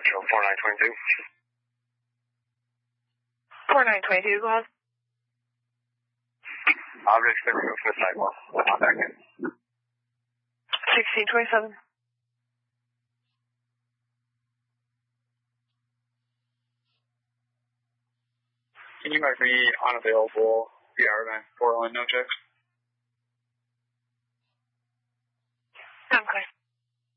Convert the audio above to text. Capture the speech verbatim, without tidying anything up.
Central, four nine two two. four nine two two, go ahead. Objects been removed from the sidewalk. Contact in. sixteen twenty-seven. Can you mark me unavailable B R event for Portland, no checks? I'm clear.